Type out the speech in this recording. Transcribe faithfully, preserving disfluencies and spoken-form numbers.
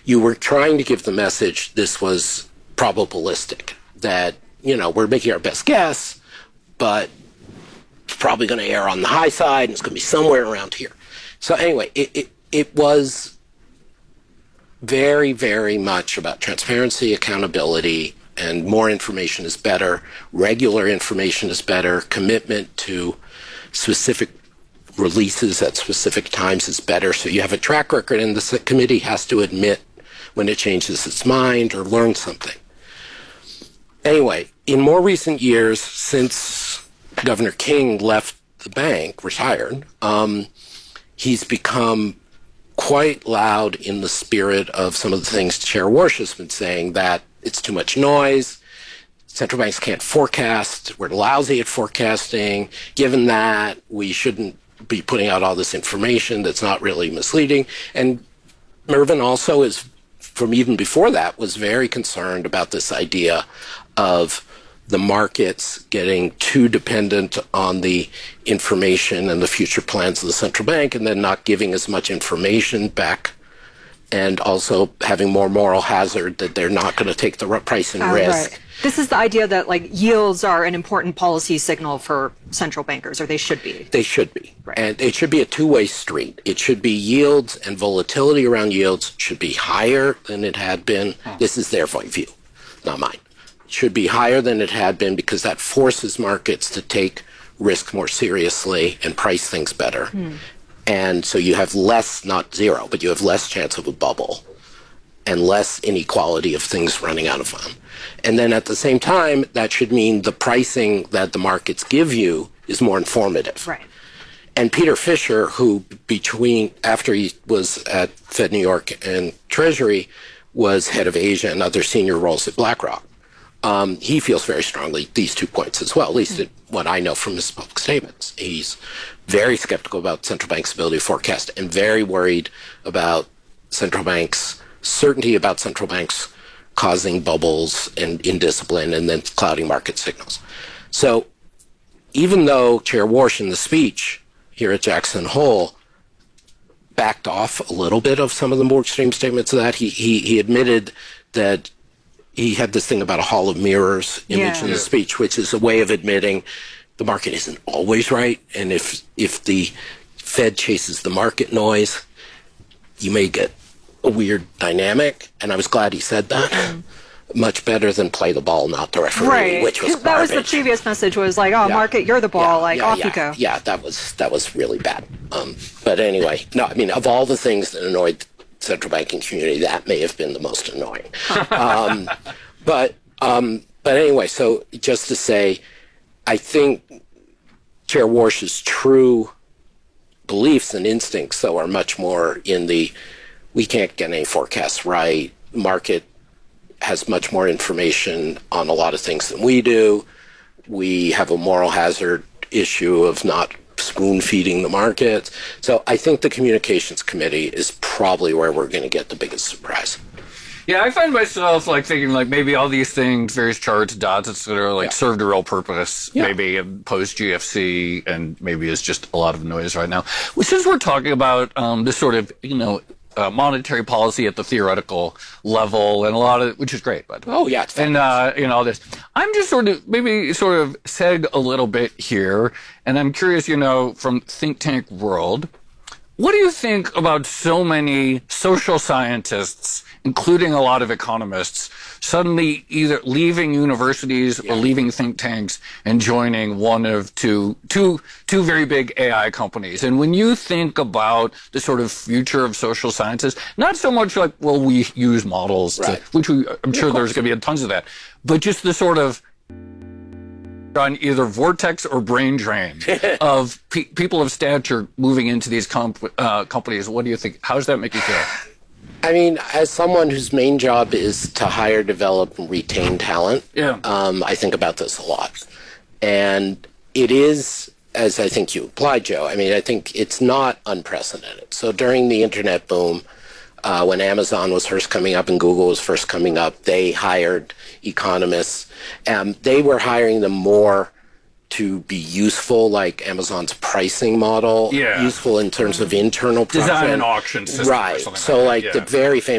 you were trying to give the message this was probabilistic, that, you know, we're making our best guess, but it's probably going to err on the high side, and it's going to be somewhere around here. So anyway, it, it, it was very, very much about transparency, accountability, and more information is better. Regular information is better. Commitment to specific releases at specific times is better. So you have a track record, and the committee has to admit when it changes its mind or learn something. Anyway, in more recent years, since Governor King left the bank, retired, um, he's become quite loud in the spirit of some of the things Chair Warsh has been saying, that it's too much noise, central banks can't forecast, we're lousy at forecasting, given that we shouldn't be putting out all this information that's not really misleading. And Mervyn also is, from even before that, was very concerned about this idea of the markets getting too dependent on the information and the future plans of the central bank, and then not giving as much information back, and also having more moral hazard that they're not going to take the pricing uh, risk. Right. This is the idea that, like, yields are an important policy signal for central bankers, or they should be. They should be. Right. And it should be a two-way street. It should be yields, and volatility around yields should be higher than it had been. Oh. This is their view, not mine. It should be higher than it had been, because that forces markets to take risk more seriously and price things better. Hmm. And so you have less, not zero, but you have less chance of a bubble and less inequality of things running out of fun. And then at the same time, that should mean the pricing that the markets give you is more informative. Right. And Peter Fisher, who between, after he was at Fed New York and Treasury, was head of Asia and other senior roles at BlackRock. Um, he feels very strongly these two points as well, at least mm-hmm. what I know from his public statements. He's very skeptical about central bank's ability to forecast, and very worried about central banks' certainty about central banks causing bubbles and indiscipline and then clouding market signals. So even though Chair Warsh in the speech here at Jackson Hole backed off a little bit of some of the more extreme statements of that, he, he, he admitted that he had this thing about a hall of mirrors image yeah. in the speech, which is a way of admitting the market isn't always right. And if, if the Fed chases the market noise, you may get a weird dynamic. And I was glad he said that. Mm-hmm. Much better than play the ball, not the referee, right. which was garbage. That was the previous message, was like, oh, yeah. market, you're the ball, yeah, like, yeah, off yeah, you go. Yeah, that was, that was really bad. Um, but anyway, no, I mean, of all the things that annoyed the central banking community, that may have been the most annoying. um, but, um, but anyway, so just to say, I think Chair Warsh's true beliefs and instincts, though, are much more in the, we can't get any forecasts right, market has much more information on a lot of things than we do. We have a moral hazard issue of not spoon-feeding the markets. So I think the Communications Committee is probably where we're going to get the biggest surprise. Yeah, I find myself like thinking like maybe all these things, various charts, dots, et cetera, like yeah. served a real purpose, yeah. maybe post G F C, and maybe it's just a lot of noise right now. Well, since we're talking about um, this sort of, you know, Uh, monetary policy at the theoretical level, and a lot of, which is great, but oh yeah, and uh, you know all this. I'm just sort of maybe sort of seg a little bit here, and I'm curious, you know, from think tank world, what do you think about so many social scientists, including a lot of economists, suddenly either leaving universities yeah. or leaving think tanks and joining one of two, two, two very big A I companies? And when you think about the sort of future of social sciences, not so much like, well, we use models, right. to, which we, I'm sure there's going to be tons of that, but just the sort of on either vortex or brain drain of pe people of stature moving into these comp uh, companies. What do you think? How does that make you feel? I mean, as someone whose main job is to hire, develop, and retain talent, yeah. um, I think about this a lot. And it is, as I think you implied, Joe, I mean, I think it's not unprecedented. So during the internet boom, uh, when Amazon was first coming up and Google was first coming up, they hired economists. Um, they were hiring them more to be useful, like Amazon's pricing model, yeah. useful in terms of internal profit. Design an auction system. Right. Or something so like, like yeah. the very famous